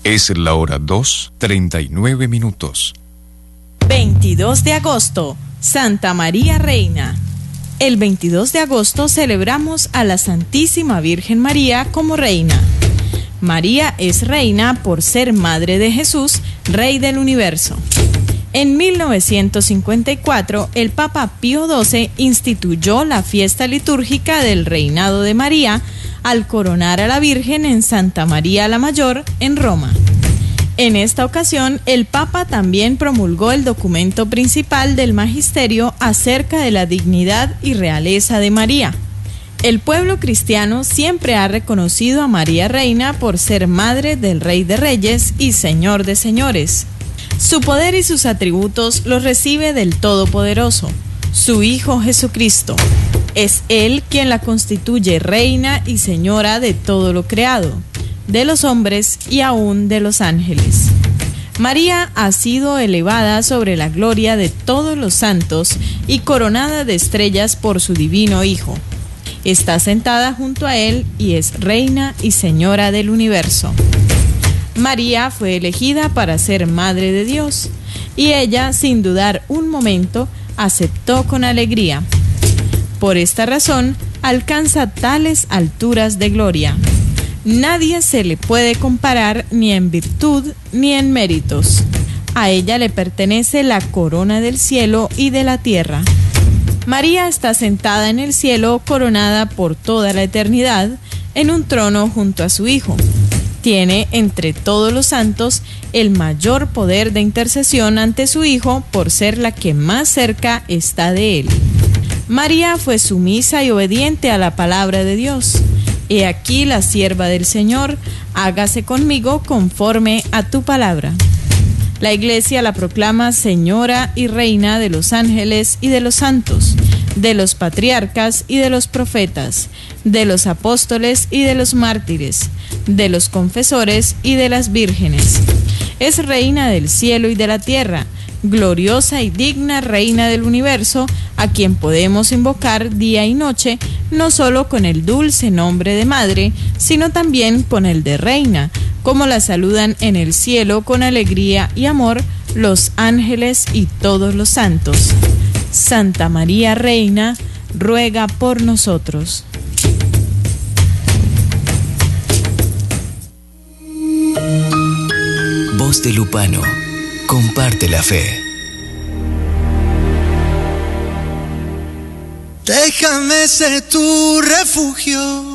Es la hora 2:39. 22 de agosto, Santa María Reina. El 22 de agosto celebramos a la Santísima Virgen María como reina. María es reina por ser madre de Jesús, Rey del universo. En 1954, el Papa Pío XII instituyó la fiesta litúrgica del Reinado de María al coronar a la Virgen en Santa María la Mayor, en Roma. En esta ocasión, el Papa también promulgó el documento principal del Magisterio acerca de la dignidad y realeza de María. El pueblo cristiano siempre ha reconocido a María Reina por ser madre del Rey de Reyes y Señor de Señores. Su poder y sus atributos los recibe del Todopoderoso, su Hijo Jesucristo. Es Él quien la constituye reina y señora de todo lo creado, de los hombres y aún de los ángeles. María ha sido elevada sobre la gloria de todos los santos y coronada de estrellas por su divino Hijo. Está sentada junto a Él y es reina y señora del universo. María fue elegida para ser Madre de Dios, y ella, sin dudar un momento, aceptó con alegría. Por esta razón, alcanza tales alturas de gloria. Nadie se le puede comparar ni en virtud ni en méritos. A ella le pertenece la corona del cielo y de la tierra. María está sentada en el cielo, coronada por toda la eternidad, en un trono junto a su Hijo. Tiene entre todos los santos el mayor poder de intercesión ante su Hijo por ser la que más cerca está de Él. María fue sumisa y obediente a la palabra de Dios. He aquí la sierva del Señor, hágase conmigo conforme a tu palabra. La Iglesia la proclama Señora y Reina de los ángeles y de los santos, de los patriarcas y de los profetas, de los apóstoles y de los mártires, de los confesores y de las vírgenes. Es reina del cielo y de la tierra, gloriosa y digna reina del universo, a quien podemos invocar día y noche, no solo con el dulce nombre de madre, sino también con el de reina, como la saludan en el cielo con alegría y amor los ángeles y todos los santos. Santa María Reina, ruega por nosotros. Voz de Lupano, comparte la fe. Déjame ser tu refugio,